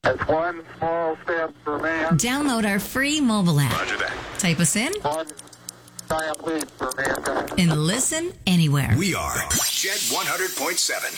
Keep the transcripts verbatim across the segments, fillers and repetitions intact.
It's one small step for man. Download our free mobile app. Roger that. Type us in. One giant leap for mankind. And listen anywhere. We are Jet one hundred point seven.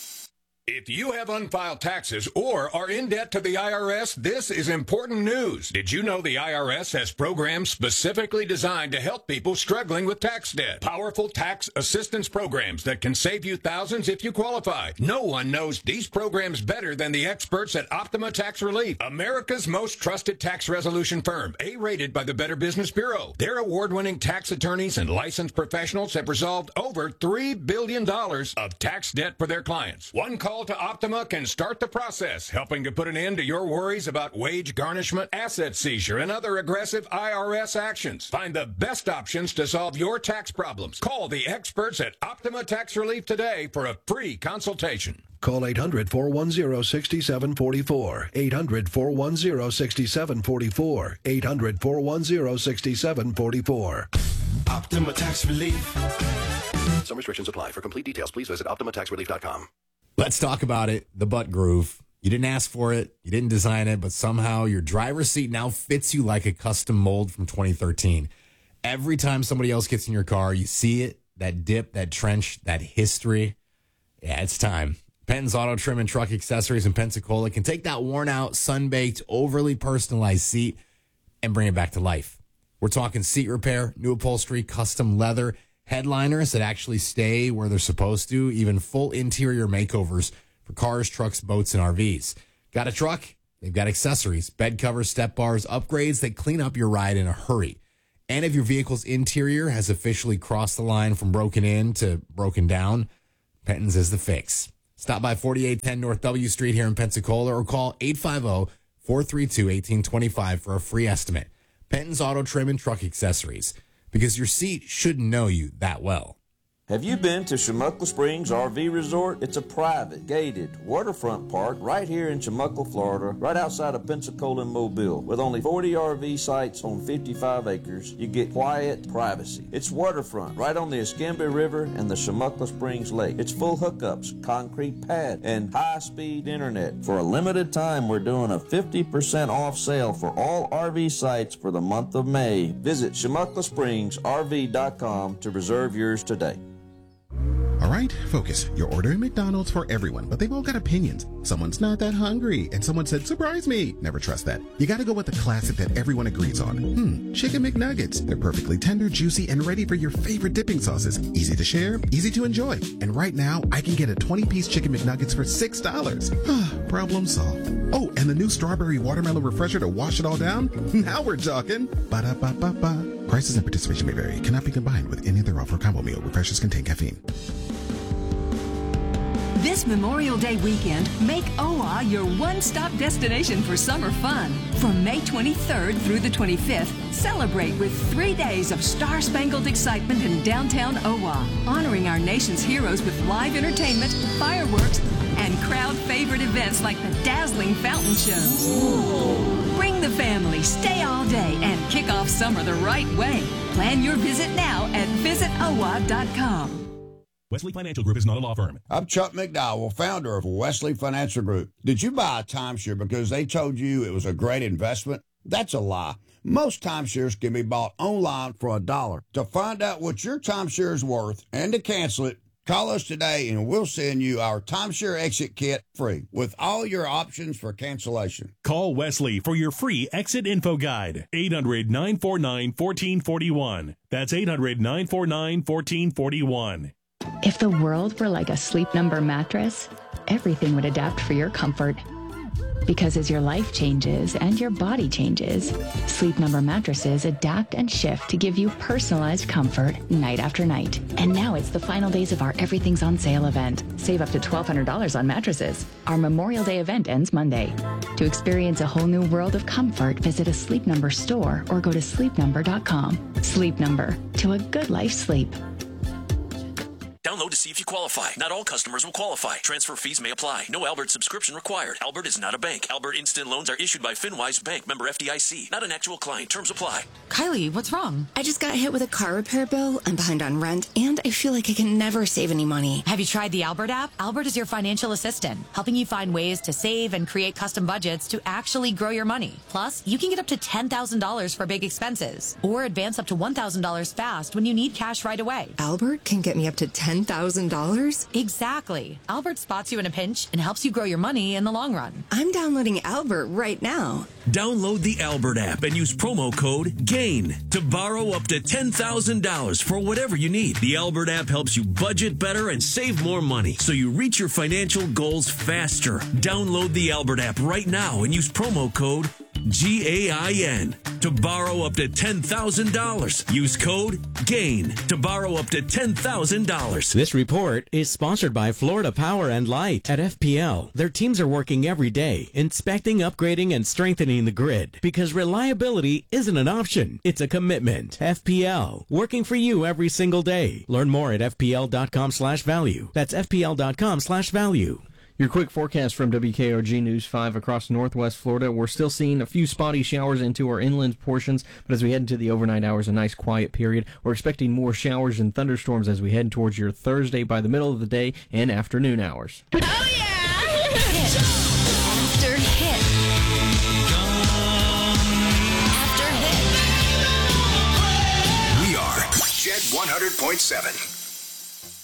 If you have unfiled taxes or are in debt to the I R S, this is important news. Did you know the I R S has programs specifically designed to help people struggling with tax debt? Powerful tax assistance programs that can save you thousands if you qualify. No one knows these programs better than the experts at Optima Tax Relief, America's most trusted tax resolution firm, A-rated by the Better Business Bureau. Their award-winning tax attorneys and licensed professionals have resolved over three billion dollars of tax debt for their clients. One call to Optima can start the process, helping to put an end to your worries about wage garnishment, asset seizure, and other aggressive I R S actions. Find the best options to solve your tax problems. Call the experts at Optima Tax Relief today for a free consultation. Call eight hundred, four one zero, six seven four four. eight hundred, four one zero, six seven four four. eight hundred, four one zero, six seven four four. Optima Tax Relief. Some restrictions apply. For complete details, please visit optima tax relief dot com. Let's talk about it. The butt groove. You didn't ask for it. You didn't design it, but somehow your driver's seat now fits you like a custom mold from twenty thirteen. Every time somebody else gets in your car, you see it, that dip, that trench, that history. Yeah, it's time. Penton's Auto Trim and Truck Accessories in Pensacola can take that worn-out, sun-baked, overly personalized seat and bring it back to life. We're talking seat repair, new upholstery, custom leather, headliners that actually stay where they're supposed to, even full interior makeovers for cars, trucks, boats, and R Vs. Got a truck? They've got accessories, bed covers, step bars, upgrades that clean up your ride in a hurry. And if your vehicle's interior has officially crossed the line from broken in to broken down, Penton's is the fix. Stop by forty-eight ten North W Street here in Pensacola or call eight five zero, four three two, one eight two five for a free estimate. Penton's Auto Trim and Truck Accessories, because your seat shouldn't know you that well. Have you been to Chumuckla Springs R V Resort? It's a private, gated, waterfront park right here in Chumuckla, Florida, right outside of Pensacola and Mobile. With only forty R V sites on fifty-five acres, you get quiet privacy. It's waterfront, right on the Escambia River and the Chumuckla Springs Lake. It's full hookups, concrete pad, and high-speed internet. For a limited time, we're doing a fifty percent off sale for all R V sites for the month of May. Visit Chumuckla Springs R V dot com to reserve yours today. All right, focus. You're ordering McDonald's for everyone, but they've all got opinions. Someone's not that hungry, and someone said, surprise me. Never trust that. You gotta go with the classic that everyone agrees on. Hmm, Chicken McNuggets. They're perfectly tender, juicy, and ready for your favorite dipping sauces. Easy to share, easy to enjoy. And right now, I can get a twenty-piece Chicken McNuggets for six dollars. Problem solved. Oh, and the new strawberry watermelon refresher to wash it all down? Now we're talking. Ba-da-ba-ba-ba. Prices and participation may vary. Cannot be combined with any other offer combo meal. Refreshers contain caffeine. This Memorial Day weekend, make O W A your one-stop destination for summer fun. From May twenty-third through the twenty-fifth, celebrate with three days of star-spangled excitement in downtown O W A, honoring our nation's heroes with live entertainment, fireworks, and crowd-favorite events like the dazzling fountain shows. Bring the family, stay all day, and kick off summer the right way. Plan your visit now at visit O W A dot com. Wesley Financial Group is not a law firm. I'm Chuck McDowell, founder of Wesley Financial Group. Did you buy a timeshare because they told you it was a great investment? That's a lie. Most timeshares can be bought online for a dollar. To find out what your timeshare is worth and to cancel it, call us today and we'll send you our timeshare exit kit free with all your options for cancellation. Call Wesley for your free exit info guide. eight hundred, nine four nine, one four four one. That's eight hundred, nine four nine, one four four one. If the world were like a Sleep Number mattress, everything would adapt for your comfort. Because as your life changes and your body changes, Sleep Number mattresses adapt and shift to give you personalized comfort night after night. And now it's the final days of our Everything's on Sale event. Save up to twelve hundred dollars on mattresses. Our Memorial Day event ends Monday. To experience a whole new world of comfort, visit a Sleep Number store or go to sleep number dot com. Sleep Number, to a good life sleep. Download to see if you qualify. Not all customers will qualify. Transfer fees may apply. No Albert subscription required. Albert is not a bank. Albert Instant Loans are issued by FinWise Bank, member F D I C. Not an actual client. Terms apply. Kylie, what's wrong? I just got hit with a car repair bill. I'm behind on rent, and I feel like I can never save any money. Have you tried the Albert app? Albert is your financial assistant, helping you find ways to save and create custom budgets to actually grow your money. Plus, you can get up to ten thousand dollars for big expenses, or advance up to one thousand dollars fast when you need cash right away. Albert can get me up to ten thousand dollars? Exactly. Albert spots you in a pinch and helps you grow your money in the long run. I'm downloading Albert right now. Download the Albert app and use promo code GAIN to borrow up to ten thousand dollars for whatever you need. The Albert app helps you budget better and save more money so you reach your financial goals faster. Download the Albert app right now and use promo code G A I N to borrow up to ten thousand dollars. Use code GAIN to borrow up to ten thousand dollars. This report is sponsored by Florida Power and Light. At F P L, their teams are working every day, inspecting, upgrading, and strengthening the grid, because reliability isn't an option, it's a commitment. F P L, working for you every single day. Learn more at F P L dot com slash value. That's F P L dot com slash value. Your quick forecast from W K R G News five across northwest Florida. We're still seeing a few spotty showers into our inland portions, but as we head into the overnight hours, a nice quiet period. We're expecting more showers and thunderstorms as we head towards your Thursday by the middle of the day and afternoon hours. Oh, yeah! Hit after hit. After hit. We are Jet one hundred point seven.